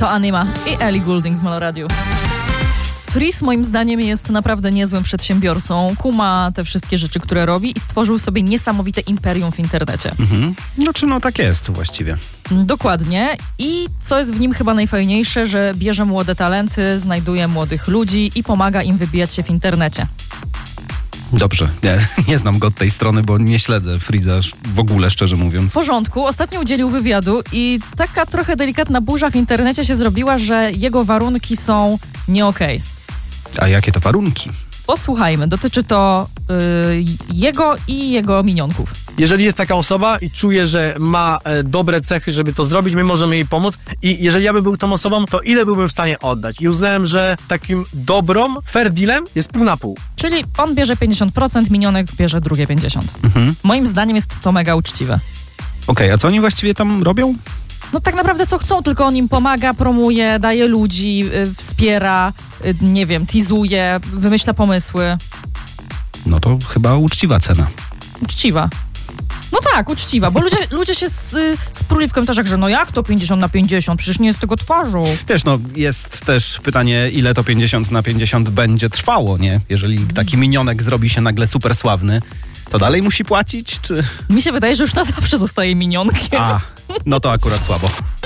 To Anima i Ellie Goulding w Meloradiu. Chris moim zdaniem jest naprawdę niezłym przedsiębiorcą. Kuma te wszystkie rzeczy, które robi i stworzył sobie niesamowite imperium w internecie. No tak jest właściwie. Dokładnie. I co jest w nim chyba najfajniejsze, że bierze młode talenty, znajduje młodych ludzi i pomaga im wybijać się w internecie. Dobrze, nie znam go od tej strony, bo nie śledzę Freeza w ogóle, szczerze mówiąc. W porządku. Ostatnio udzielił wywiadu i taka trochę delikatna burza w internecie się zrobiła, że jego warunki są nie okej. A jakie to warunki? Posłuchajmy, dotyczy to jego i jego minionków. Jeżeli jest taka osoba i czuje, że ma dobre cechy, żeby to zrobić, my możemy jej pomóc i jeżeli ja bym był tą osobą, to ile byłbym w stanie oddać? I uznałem, że takim dobrą, fair dealem jest pół na pół. Czyli on bierze 50%, minionek bierze drugie 50%. Moim zdaniem jest to mega uczciwe. Okej, a co oni właściwie tam robią? No tak naprawdę co chcą, tylko on im pomaga, promuje, daje ludzi, wspiera, nie wiem, teasuje, wymyśla pomysły. No to chyba uczciwa cena. Uczciwa. No tak, uczciwa, bo ludzie się spruli w komentarzach, że no jak to 50/50, przecież nie jest tego twarzą. Wiesz, jest też pytanie, ile to 50/50 będzie trwało, nie? Jeżeli taki minionek zrobi się nagle super sławny, to dalej musi płacić, czy... Mi się wydaje, że już na zawsze zostaje minionkiem. No to akurat słabo.